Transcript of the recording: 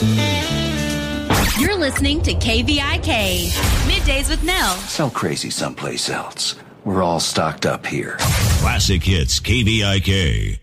You're listening to KVIK, Middays with Nell. So crazy someplace else. We're all stocked up here. Classic Hits KVIK.